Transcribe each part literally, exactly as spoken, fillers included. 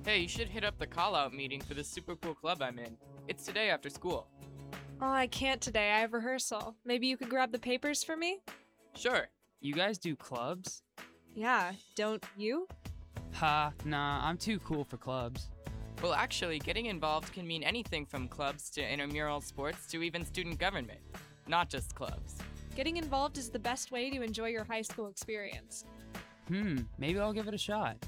Hey, you should hit up the call-out meeting for the super cool club I'm in. It's today after school. Oh, I can't today. I have rehearsal. Maybe you could grab the papers for me? Sure. You guys do clubs? Yeah, don't you? Ha, nah, I'm too cool for clubs. Well, actually, getting involved can mean anything from clubs to intramural sports to even student government. Not just clubs. Getting involved is the best way to enjoy your high school experience. Hmm, maybe I'll give it a shot.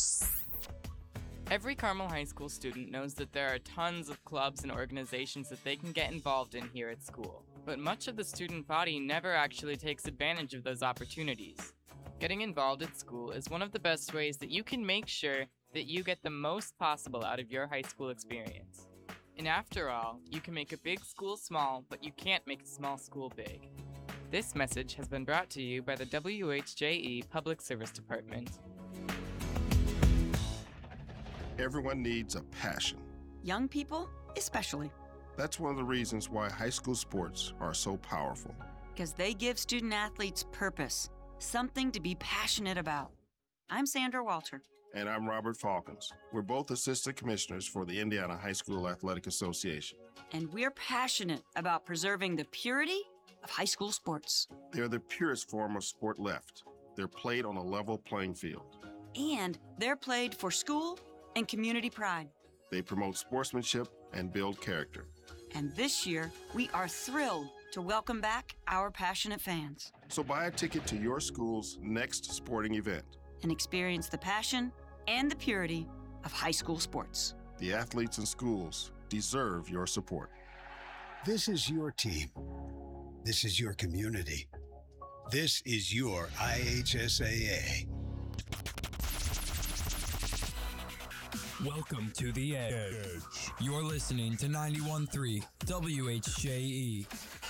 Every Carmel High School student knows that there are tons of clubs and organizations that they can get involved in here at school. But much of the student body never actually takes advantage of those opportunities. Getting involved at school is one of the best ways that you can make sure that you get the most possible out of your high school experience. And after all, you can make a big school small, but you can't make a small school big. This message has been brought to you by the W H J E Public Service Department. Everyone needs a passion. Young people, especially. That's one of the reasons why high school sports are so powerful. Because they give student athletes purpose, something to be passionate about. I'm Sandra Walter. And I'm Robert Falcons. We're both assistant commissioners for the Indiana High School Athletic Association. And we're passionate about preserving the purity of high school sports. They're the purest form of sport left. They're played on a level playing field. And they're played for school and community pride. They promote sportsmanship and build character. And this year, we are thrilled to welcome back our passionate fans. So buy a ticket to your school's next sporting event and experience the passion and the purity of high school sports. The athletes and schools deserve your support. This is your team. This is your community. This is your I H S A A. Welcome to The Edge. You're listening to ninety-one point three W H J E.